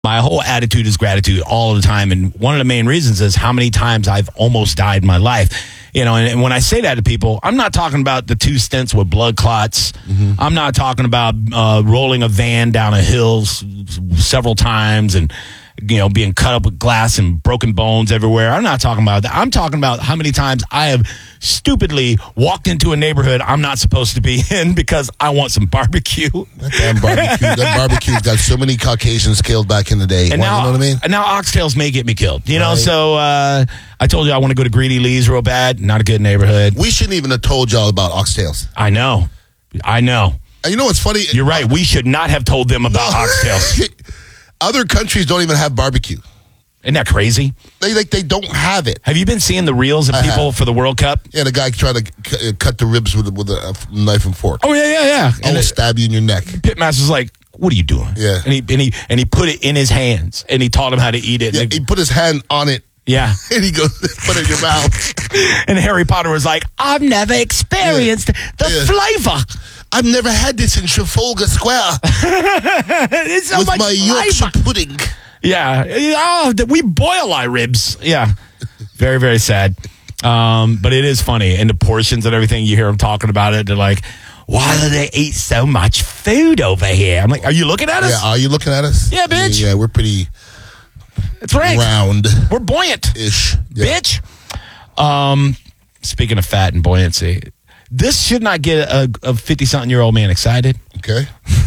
My whole attitude is gratitude all the time. And one of the main reasons is how many times I've almost died in my life. You know, and when I say that to people, I'm not talking about the 2 stints with blood clots. Mm-hmm. I'm not talking about rolling a van down a hill several times and, you know, being cut up with glass and broken bones everywhere. I'm not talking about that. I'm talking about how many times I have stupidly walked into a neighborhood I'm not supposed to be in because I want some barbecue. That damn barbecue. That barbecue's got so many Caucasians killed back in the day. And now, you know what I mean? And now oxtails may get me killed. You know, so I told you I want to go to Greedy Lee's real bad. Not a good neighborhood. We shouldn't even have told y'all about oxtails. I know. And you know what's funny? You're right. We should not have told them about oxtails. Other countries don't even have barbecue. Isn't that crazy? They don't have it. Have you been seeing the reels of people for the World Cup? Yeah, the guy tried to cut the ribs with a knife and fork. Oh yeah. And stab you in your neck. Pitmaster's like, "What are you doing?" Yeah, and he put it in his hands and he taught him how to eat it. Yeah, he put his hand on it. Yeah, and he goes, "Put it in your mouth." And Harry Potter was like, "I've never experienced the flavor. I've never had this in Trafalgar Square it's so with much my Yorkshire pudding." Yeah. Oh, we boil our ribs. Yeah. Very, very sad. But it is funny. And the portions and everything, you hear them talking about it. They're like, why do they eat so much food over here? I'm like, are you looking at us? Yeah, are you looking at us? Yeah, bitch. Yeah, we're pretty That's right. round. We're buoyant-ish. Yeah. Bitch. Speaking of fat and buoyancy, this should not get a 50-something-year-old man excited. Okay.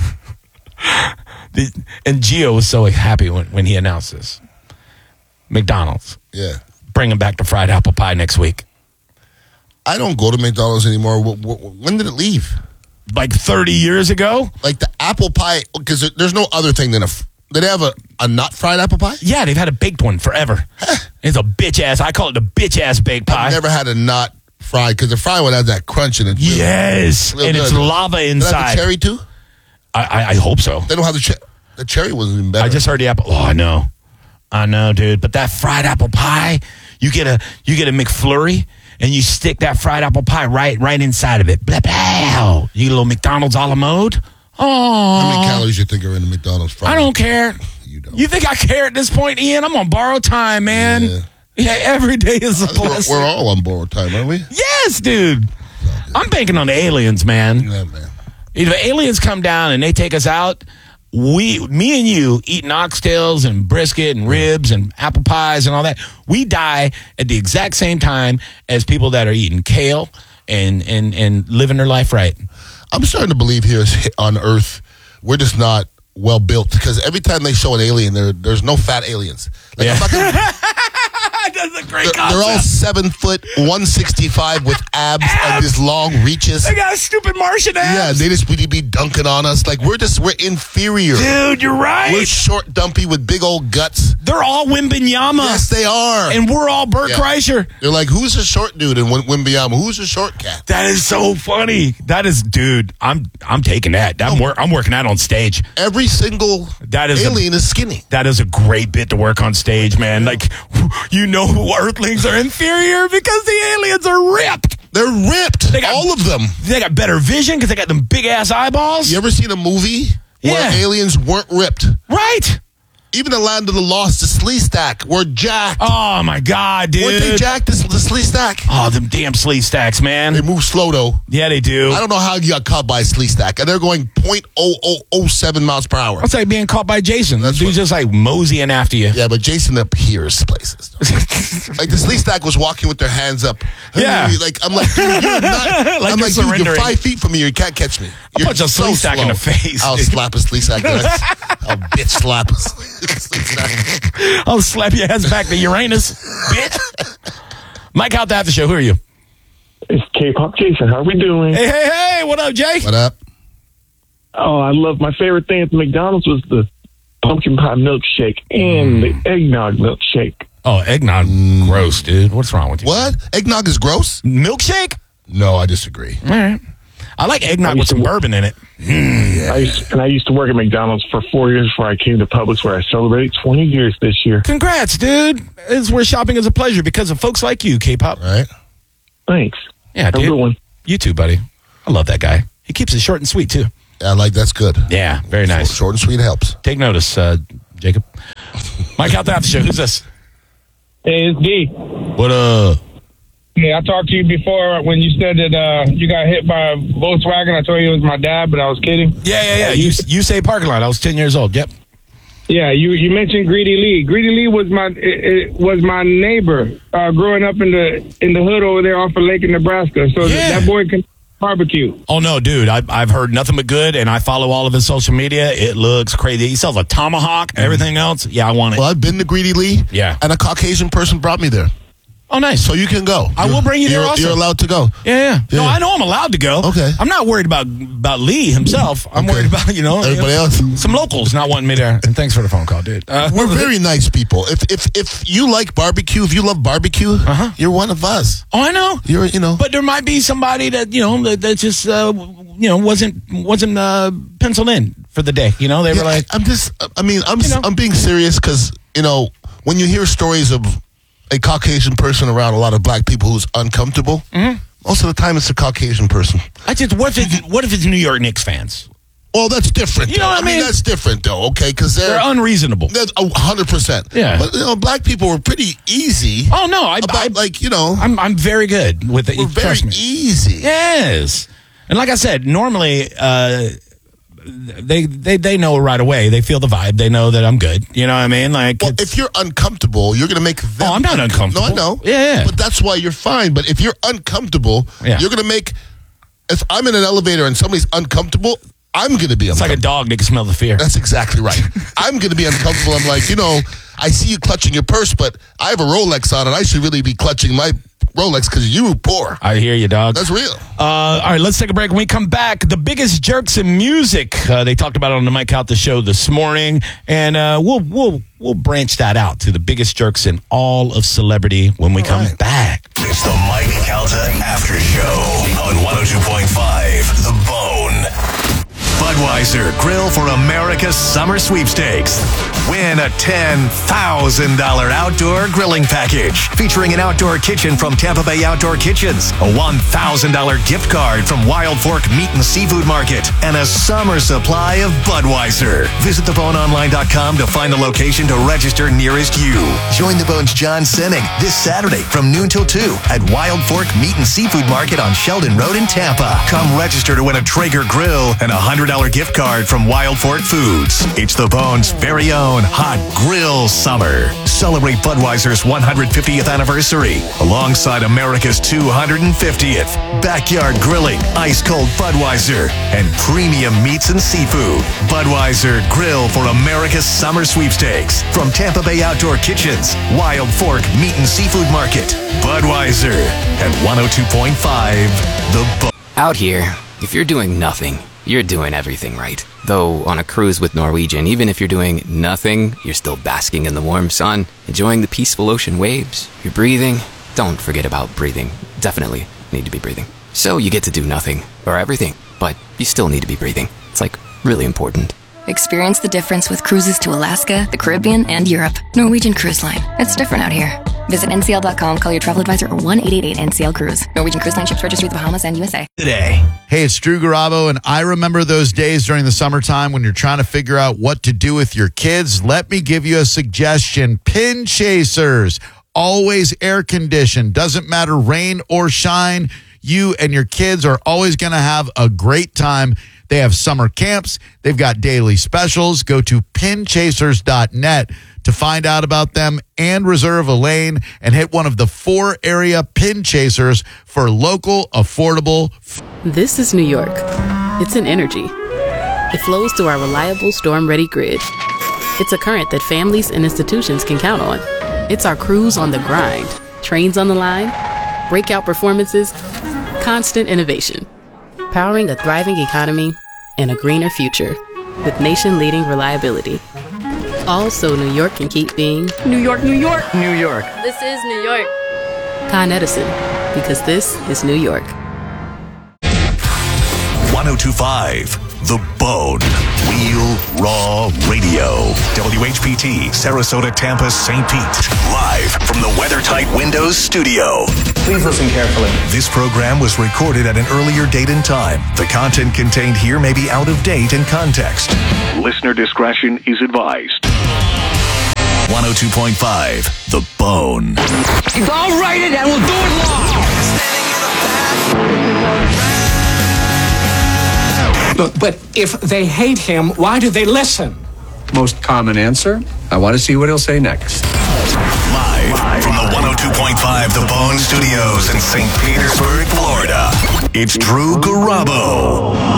And Gio was so happy when he announced this. McDonald's. Yeah. Bringing back the fried apple pie next week. I don't go to McDonald's anymore. When did it leave? Like 30 years ago? Like the apple pie, because there's no other thing than do they have a not fried apple pie? Yeah, they've had a baked one forever. It's a bitch ass. I call it the bitch ass baked pie. I've never had a not fried, because the fried one has that crunch in it. Yes, and good. it's lava inside. Do they have the cherry too? I hope so. They don't have the cherry wasn't even better. I just heard the apple. Oh, I know, dude. But that fried apple pie, you get a McFlurry, and you stick that fried apple pie right inside of it. Blah, blah. You get a little McDonald's a la mode. Oh, how many calories you think are in the McDonald's fried? I don't care. You don't. You think I care at this point, Ian? I'm on borrowed time, man. Yeah, every day is a blessing. We're all on borrowed time, aren't we? Yes, dude. I'm banking on the aliens, man. Yeah, man. If aliens come down and they take us out, me and you eating oxtails and brisket and ribs and apple pies and all that, we die at the exact same time as people that are eating kale and living their life right. I'm starting to believe here on Earth, we're just not well built, because every time they show an alien, there's no fat aliens. Like, Yeah. I'm not gonna, That's a great concept. they're all 7 foot, 165 with abs and these long reaches. They got stupid Martian abs. Yeah, they just would be dunking on us. Like, we're inferior. Dude, you're right. We're short, dumpy with big old guts. They're all Wimbenyama. Yes, they are. And we're all Burt Kreischer. They're like, who's a short dude in Wimbyama? Who's a short cat? That is so funny. That is, dude, I'm taking that. I'm working that on stage. Every single alien is skinny. That is a great bit to work on stage, man. Like, you know who Earthlings are inferior because the aliens are ripped. They're ripped. All of them. They got better vision because they got them big ass eyeballs. You ever seen a movie where aliens weren't ripped? Right. Even the Land of the Lost, the Sleestack, were jacked. Oh, my God, dude. Weren't they jacked, the Sleestack? Oh, them damn Sleestacks, man. They move slow, though. Yeah, they do. I don't know how you got caught by a Sleestack, and they're going .0007 miles per hour. It's like being caught by Jason. That dude's just like moseying after you. Yeah, but Jason appears places. Like the Sleestack was walking with their hands up. Yeah. I'm like, dude, you're not. Like I'm like, dude, you're 5 feet from me. You can't catch me. I'll punch a Sleestack in the face. I'll slap a Sleestack. I'll bitch slap a Sleestack. I'll slap your ass back to Uranus, bitch. Mike, out the after show. Who are you? It's K-Pop Jason. How are we doing? Hey, what up, Jay? What up? Oh, I love my favorite thing at the McDonald's was the pumpkin pie milkshake and the eggnog milkshake. Oh, eggnog, gross, dude. What's wrong with you? What? Eggnog is gross? Milkshake? No, I disagree. All right. I like eggnog with some bourbon in it. I used to work at McDonald's for 4 years before I came to Publix, where I celebrated 20 years this year. Congrats, dude. It's where shopping is a pleasure because of folks like you, K-Pop. Right. Thanks. Yeah, dude. Have a good one. You too, buddy. I love that guy. He keeps it short and sweet, too. Yeah, that's good. Yeah, very nice. Short and sweet helps. Take notice, Jacob. Mike out the after show. Who's this? Hey, it's D. What up? Yeah, I talked to you before when you said that you got hit by a Volkswagen. I told you it was my dad, but I was kidding. Yeah. You say parking lot. I was 10 years old. Yep. Yeah, you mentioned Greedy Lee. Greedy Lee was my neighbor growing up in the hood over there off of Lake in Nebraska. So that boy can barbecue. Oh no, dude! I've heard nothing but good, and I follow all of his social media. It looks crazy. He sells a tomahawk. Everything else, yeah, I want it. Well, I've been to Greedy Lee. Yeah, and a Caucasian person brought me there. Oh, nice. So you can go. I will bring you there also. You're allowed to go. Yeah. No, I know I'm allowed to go. Okay. I'm not worried about Lee himself. I'm worried about, everybody else. Some locals not wanting me there. And thanks for the phone call, dude. We're very nice people. If you like barbecue, if you love barbecue, you're one of us. Oh, I know. You're. But there might be somebody that, that just, wasn't penciled in for the day. They were like. I'm being serious because, when you hear stories of a Caucasian person around a lot of black people who's uncomfortable, most of the time it's a Caucasian person. What if it's New York Knicks fans? Well, that's different. You know what I mean? That's different, though, okay? Because they're unreasonable. They're 100%. Yeah. But, black people were pretty easy. Oh, no. I'm very good with it. We're very easy. Yes. And like I said, normally, they know right away. They feel the vibe. They know that I'm good. You know what I mean? Like, well, if you're uncomfortable, you're going to make them. Oh, I'm not uncomfortable. No, I know. Yeah. But that's why you're fine. But if you're uncomfortable, you're going to make. If I'm in an elevator and somebody's uncomfortable, I'm going to be uncomfortable. It's like a dog that can smell the fear. That's exactly right. I'm going to be uncomfortable. I'm like, I see you clutching your purse, but I have a Rolex on, and I should really be clutching my Rolex because you were poor. I hear you, dog. That's real. All right, let's take a break. When we come back, the biggest jerks in music. They talked about it on the Mike Calta show this morning, and we'll branch that out to the biggest jerks in all of celebrity when we come back. It's the Mike Calta After Show on 102.5 The Bone. Budweiser Grill for America's Summer Sweepstakes. Win a $10,000 outdoor grilling package featuring an outdoor kitchen from Tampa Bay Outdoor Kitchens, a $1,000 gift card from Wild Fork Meat and Seafood Market, and a summer supply of Budweiser. Visit theboneonline.com to find the location to register nearest you. Join the Bone's John Sinning this Saturday from noon till 2 at Wild Fork Meat and Seafood Market on Sheldon Road in Tampa. Come register to win a Traeger grill and a $100 gift card from Wild Fork Foods. It's the Bone's very own hot grill summer. Celebrate Budweiser's 150th anniversary alongside America's 250th. Backyard grilling, ice cold Budweiser, and premium meats and seafood. Budweiser Grill for America's Summer Sweepstakes from Tampa Bay Outdoor Kitchens, Wild Fork Meat and Seafood Market. Budweiser at 102.5 The Bone. Out here, if you're doing nothing, you're doing everything right. Though on a cruise with Norwegian, even if you're doing nothing, you're still basking in the warm sun, enjoying the peaceful ocean waves. You're breathing. Don't forget about breathing. Definitely need to be breathing. So you get to do nothing, or everything, but you still need to be breathing. It's really important. Experience the difference with cruises to Alaska, the Caribbean, and Europe. Norwegian Cruise Line. It's different out here. Visit ncl.com, call your travel advisor, or 1-888-NCL-CRUISE. Norwegian Cruise Line ships registry the Bahamas and USA. Today. Hey, it's Drew Garabo, and I remember those days during the summertime when you're trying to figure out what to do with your kids. Let me give you a suggestion. Pin Chasers. Always air conditioned. Doesn't matter rain or shine. You and your kids are always going to have a great time. They have summer camps. They've got daily specials. Go to pinchasers.net to find out about them and reserve a lane and hit one of the 4 area Pin Chasers for local, affordable. This is New York. It's an energy. It flows through our reliable storm-ready grid. It's a current that families and institutions can count on. It's our crews on the grind, trains on the line, breakout performances, constant innovation. Powering a thriving economy and a greener future with nation-leading reliability. Also, New York can keep being New York, New York, New York. This is New York. Con Edison, because this is New York. 102.5 The Bone. Real Raw Radio. WHPT, Sarasota, Tampa, St. Pete. Live from the WeatherTight Windows studio. Please listen carefully. This program was recorded at an earlier date and time. The content contained here may be out of date in context. Listener discretion is advised. 102.5 The Bone. I'll write it and we'll do it live. Look, but if they hate him, why do they listen? Most common answer. I want to see what he'll say next. Live from the 102.5 The Bone Studios in St. Petersburg, Florida. It's Drew Garabo.